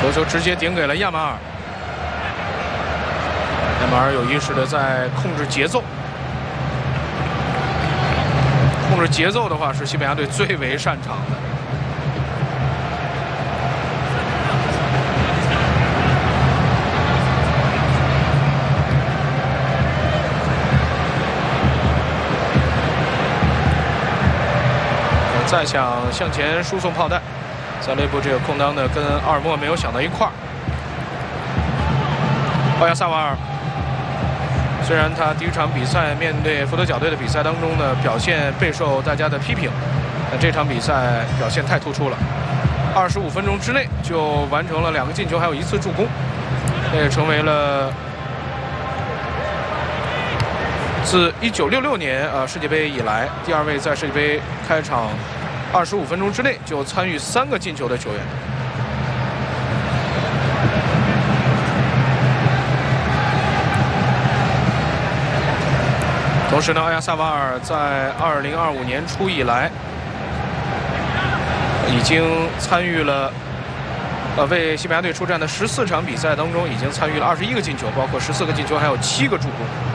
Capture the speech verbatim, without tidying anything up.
头球直接顶给了亚马尔，亚马尔有意识的在控制节奏。 控制节奏的话，是西班牙队最为擅长的。再想向前输送炮弹，在内部这个空当呢，跟阿尔莫没有想到一块儿。奥亚萨瓦尔。 虽然他第一场比赛面对福德角队的比赛当中呢，表现备受大家的批评，但这场比赛表现太突出了，二十五分钟之内就完成了两个进球，还有一次助攻，这也成为了自一九六六年啊世界杯以来第二位在世界杯开场二十五分钟之内就参与三个进球的球员。 同时呢，奥亚萨瓦尔在二零二五年初以来，已经参与了，呃，为西班牙队出战的十四场比赛当中，已经参与了二十一个进球，包括十四个进球，还有七个助攻。